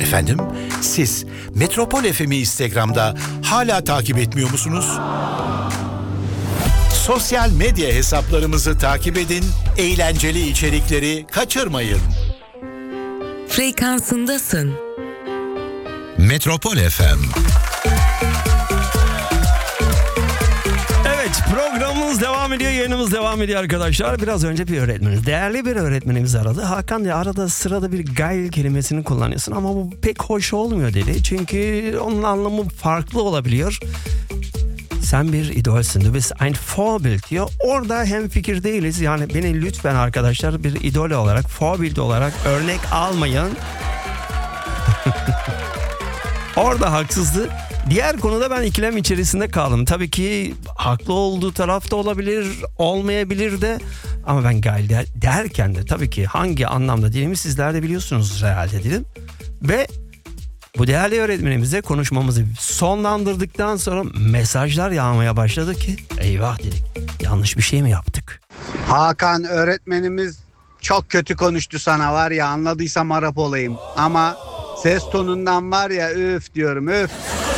Efendim, siz Metropol FM'i Instagram'da hala takip etmiyor musunuz? Sosyal medya hesaplarımızı takip edin, eğlenceli içerikleri kaçırmayın. Frekansındasın. Metropol FM. Evet, programımız devam ediyor, yayınımız devam ediyor arkadaşlar. Biraz önce bir öğretmenimiz, değerli bir öğretmenimiz aradı. Hakan diye arada sırada bir geil kelimesini kullanıyorsun ama bu pek hoş olmuyor dedi. Çünkü onun anlamı farklı olabiliyor. Sen bir idolsün, du bist ein Vorbild diyor. Orada hemfikir değiliz. Yani beni lütfen arkadaşlar bir idol olarak, Vorbild olarak örnek almayın. Orada haksızdı. Diğer konuda ben ikilem içerisinde kaldım. Tabii ki haklı olduğu tarafta olabilir, olmayabilir de. Ama ben geil derken de tabii ki hangi anlamda dediğimi sizler de biliyorsunuz herhalde dedim. Ve bu değerli öğretmenimize konuşmamızı sonlandırdıktan sonra mesajlar yağmaya başladı ki eyvah dedik, yanlış bir şey mi yaptık? Hakan öğretmenimiz çok kötü konuştu sana, var ya, anladıysam Arap olayım. Ama ses tonundan var ya, üf diyorum, üf.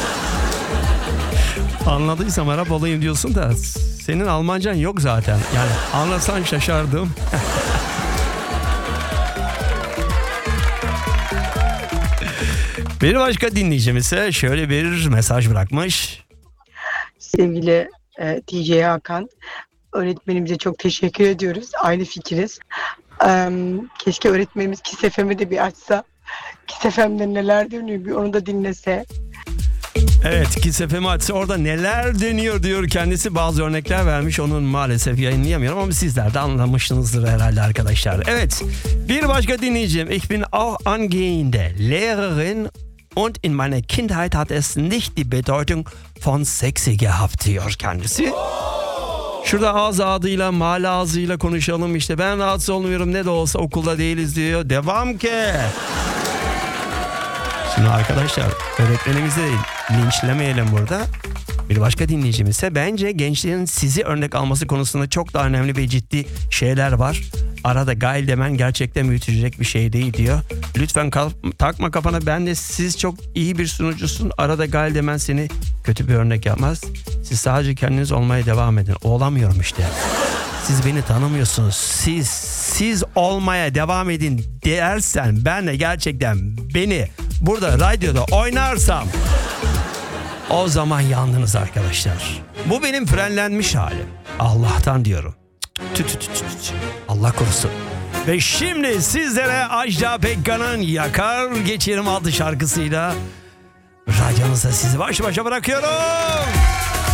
Anladıysam Arap olayım diyorsun da senin Almancan yok zaten. Yani anlasan şaşardım. Bir başka dinleyicimiz ise şöyle bir mesaj bırakmış. Sevgili DJ Hakan, öğretmenimize çok teşekkür ediyoruz. Aynı fikiriz. Keşke öğretmenimiz Kiss FM'i de bir açsa. Kiss FM'de neler dönüyor bir onu da dinlese. Evet, Kiss FM'i açsa orada neler dönüyor diyor kendisi. Bazı örnekler vermiş, onun maalesef yayınlayamıyorum ama sizler de anlamışsınızdır herhalde arkadaşlar. Evet, bir başka dinleyicim. Ich bin auch angehende Lehrerin und in meiner Kindheit hat es nicht die Bedeutung von sexy gehabt diyor kendisi. Şurada ağız adıyla, mal ağzıyla konuşalım işte. Ben rahatsız olmuyorum, ne de olsa okulda değiliz diyor. Devam ki. Şimdi arkadaşlar öğretmenimizi de linçlemeyelim burada. Bir başka dinleyicimiz ise bence gençlerin sizi örnek alması konusunda çok daha önemli ve ciddi şeyler var. Arada geil demen gerçekten büyütecek bir şey değil diyor. Lütfen takma kafana, ben de siz çok iyi bir sunucusun. Arada geil demen seni kötü bir örnek yapmaz. Siz sadece kendiniz olmaya devam edin. Olamıyorum işte. Siz beni tanımıyorsunuz. Siz olmaya devam edin dersen ben de gerçekten beni burada radyoda oynarsam o zaman yandınız arkadaşlar. Bu benim frenlenmiş halim. Allah'tan diyorum. Allah korusun. Ve şimdi sizlere Ajda Pekkan'ın Yakar Geçerim adlı şarkısıyla radyonuzda sizi baş başa bırakıyorum.